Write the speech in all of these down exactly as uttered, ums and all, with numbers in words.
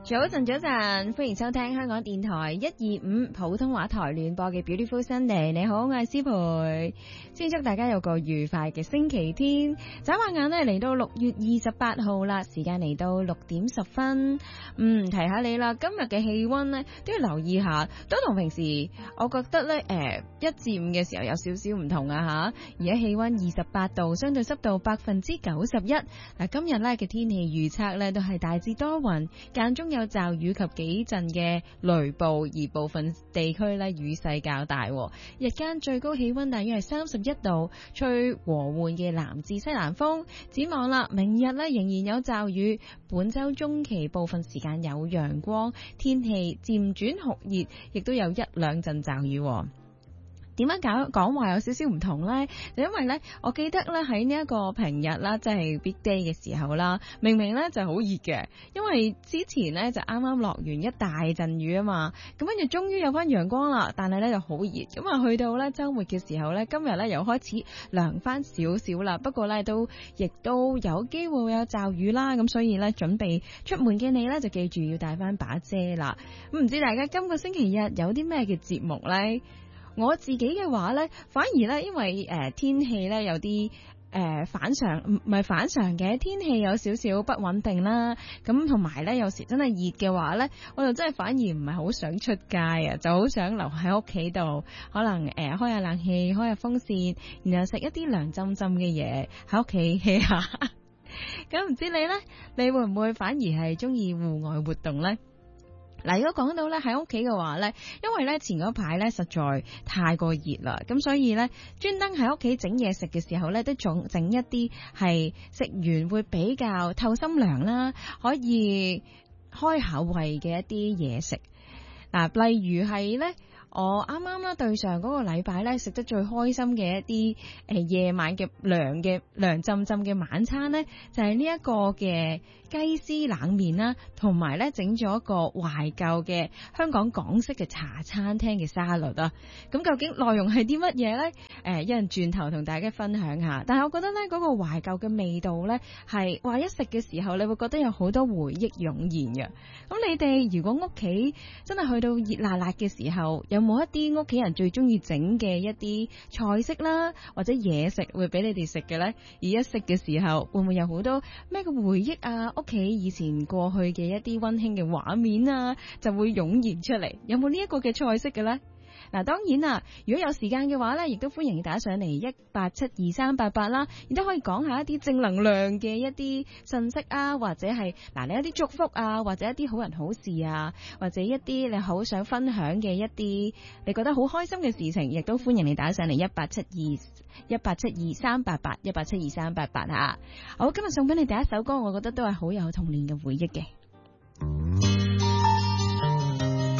早晨，早晨，歡迎收聽香港電台一二五普通話台聯播嘅 Beautiful Sunday。你好，我係思培，先祝大家有個愉快嘅星期天。眨下眼呢，嚟到六月二十八號啦，時間嚟到六點十分。嗯，提下你啦，今日嘅氣溫呢都要留意下，都同平時我覺得呢誒一至五嘅時候有少少唔同啊吓。而家氣溫二十八度，相對濕度百分之九十一。嗱，今日呢嘅天氣預測呢都係大致多雲，間中有驟雨及幾陣嘅雷暴，而部分地區呢雨勢較大。日間最高氣溫大約係三十一度，吹和緩嘅南至西南風。展望啦，明日呢仍然有驟雨，本周中期部分時間有陽光，天氣漸轉酷熱，亦都有一兩陣驟雨。點樣講講話有少少唔同呢？就因為呢，我記得呢喺呢一個平日啦，即係 big day 嘅時候啦，明明呢就好熱嘅，因為之前呢就啱啱落完一大陣雨啊嘛，咁跟住終於有翻陽光啦，但係呢就好熱，咁啊去到呢週末嘅時候呢，今日呢又開始涼翻少少啦，不過呢都亦都有機會有驟雨啦，咁所以呢準備出門嘅你呢，就記住要帶翻把遮啦。咁唔知大家今個星期日有啲咩嘅節目呢？我自己嘅話呢，反而呢，因為誒、呃、天氣呢有啲誒、呃、反常，唔係反常嘅，天氣有少少不穩定啦。咁同埋呢，有時真係熱嘅話呢，我就真係反而唔係好想出街啊，就好想留喺屋企度，可能誒、呃、開下冷氣，開下風扇，然後食一啲涼浸浸嘅嘢喺屋企 hea 下。咁唔知你呢？你會唔會反而係中意戶外活動呢？嗱，如果講到咧喺屋企嘅話咧，因為咧前嗰排咧實在太過熱啦，咁所以咧專登喺屋企整嘢食嘅時候咧，都仲整一啲係食完會比較透心涼啦，可以開下胃嘅一啲嘢食。嗱，例如係咧，我啱啱啦對上嗰個禮拜咧食得最開心嘅一啲誒夜晚嘅涼嘅涼浸浸嘅晚餐咧，就係呢一個嘅雞絲冷麵啦，同埋咧整咗一個懷舊嘅香港港式嘅茶餐廳嘅沙律啊。咁究竟內容係啲乜嘢咧？誒，一陣轉頭同大家分享下。但係我覺得咧嗰個懷舊嘅味道咧，係話一食嘅時候，你會覺得有好多回憶湧現嘅。咁你哋如果屋企真係去到熱辣辣嘅時候，有冇一啲屋企人最中意整嘅一啲菜式啦，或者嘢食會俾你哋食嘅呢？而一食嘅時候，會唔會有好多咩嘅回憶啊？屋企以前過去嘅一啲溫馨嘅畫面啊，就會湧現出嚟。有冇呢一個嘅菜式嘅呢？嗱，當然啦，如果有時間嘅話咧，亦都歡迎打上嚟一八七二三八八啦，亦都可以講下一啲正能量嘅一啲信息啊，或者係嗱你一啲祝福啊，或者一啲好人好事啊，或者一啲你好想分享嘅一啲你覺得好開心嘅事情，亦都歡迎你打上嚟一八七二一八七二三八八一八七二三八八吓。好，今日送俾你第一首歌，我覺得都係好有童年嘅回憶嘅，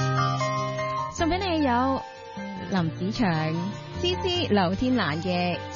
送俾你有林子祥、詩詩、劉天蘭嘅